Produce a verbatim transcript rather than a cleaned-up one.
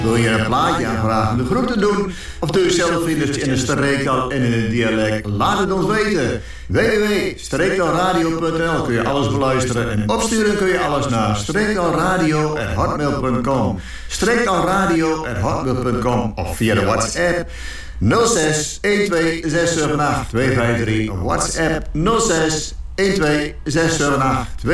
Wil je een plaatje aanvragen de groep te doen? Of doe je zelf vinders in een streektaal en in een dialect? Laat het ons weten. w w w punt streektaalradio punt n l kun je alles beluisteren. En opsturen kun je alles naar streektaalradio punt hotmail punt com. streektaalradio punt hotmail punt com of via de WhatsApp nul zes een twee zes zeven acht twee vijf drie. WhatsApp nul zes een twee zes zeven acht twee